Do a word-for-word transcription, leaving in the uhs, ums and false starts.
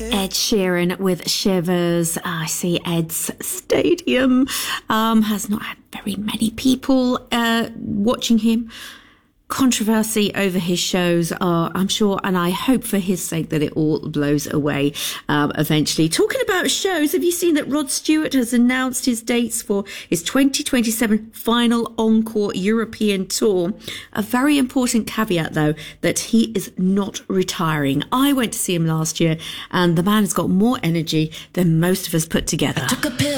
Ed Sheeran with Shivers. I see Ed's stadium um, has not had very many people uh, watching him. Controversy over his shows are, I'm sure, and I hope for his sake that it all blows away um, eventually. Talking about shows, have you seen that Rod Stewart has announced his dates for his twenty twenty-seven final Encore European tour? A very important caveat, though, that he is not retiring. I went to see him last year, and the man has got more energy than most of us put together. I took a pill.